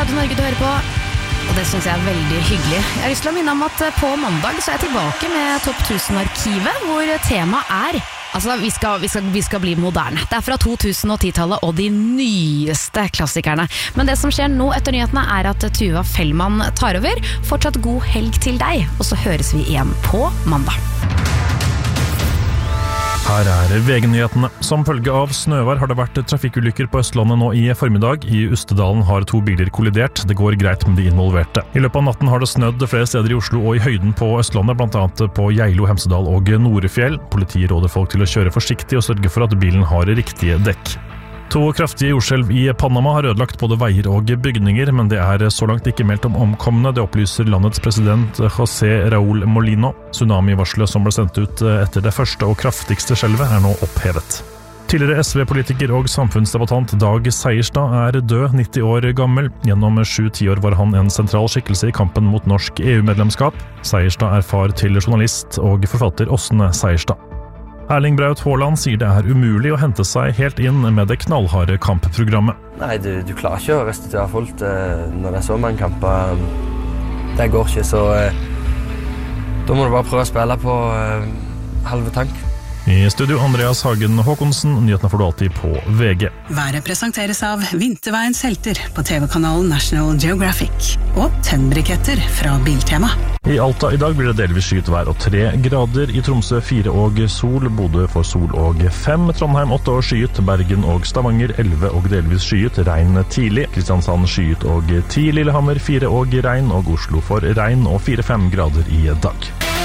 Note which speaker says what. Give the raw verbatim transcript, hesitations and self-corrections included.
Speaker 1: Radio Norge du hører på, og det synes jeg er veldig hyggelig. Jeg har lyst til å minne om at på mandag så er jeg tilbake med Topp tusen-arkivet, hvor temaet er, altså vi skal, vi, skal, vi skal bli moderne. Det er fra to tusen og ti-tallet og de nyeste klassikerne. Men det som skjer nå etter nyhetene er at Tuva Fellmann tar over. Fortsatt god helg til deg, og så høres vi igjen på mandag.
Speaker 2: Her er V G-nyhetene. Som følge av snøvær har det vært trafikkulykker på Østlandet nå i formiddag. I Ustedalen har to biler kollidert. Det går greit med de involverte. I løpet av natten har det snødd flere steder i Oslo og i høyden på Østlandet, blant annet på Geilo, Hemsedal og Norefjell. Politiet råder folk til å kjøre forsiktig og sørge for at bilen har riktige dekk. To kraftige jordskjelv i Panama har ødelagt både veier og bygninger, men det er så langt ikke meldt om omkomne. Det opplyser landets president José Raúl Molino. Tsunami-varslet som ble sendt ut etter det første og kraftigste skjelvet er nå opphevet. Tidligere S V-politiker og samfunnsdebattant Dag Seierstad er død, nitti år gammel. Gjennom sju tiår var han en sentral skikkelse i kampen mot norsk E U-medlemskap. Seierstad er far til journalist og forfatter Åsne Seierstad. Erling Braut Haaland sier det er umulig å hente seg helt inn med det knallharde kampprogrammet.
Speaker 3: Nei, du, du klarer ikke å restituere fullt eh, når det er så mange kamper. Det går ikke, så eh, da må du bare prøve å spille på eh, halve tank.
Speaker 2: I studio Andreas Hagen Håkonsen, nyhetene får du alltid på V G.
Speaker 4: Været presenteres av Vinterveiens helter på T V-kanalen National Geographic og tennbriketter fra Biltema.
Speaker 2: I Alta i dag blir det delvis skyet vær og tre grader. I Tromsø fire og sol, Bodø for sol og fem, Trondheim åtte og skyet, Bergen og Stavanger elleve og delvis skyet, regn tidlig, Kristiansand skyet og ti, Lillehammer fire og regn, og Oslo for regn og fire fem grader i dag.